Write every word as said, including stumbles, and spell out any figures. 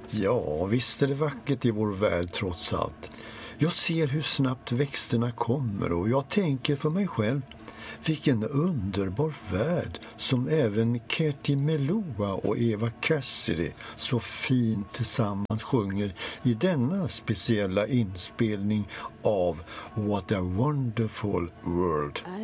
Ja, visst är det vackert i vår värld trots allt. Jag ser hur snabbt växterna kommer och jag tänker för mig själv, vilken underbar värld som även Katie Melua och Eva Cassidy så fint tillsammans sjunger i denna speciella inspelning av What a Wonderful World.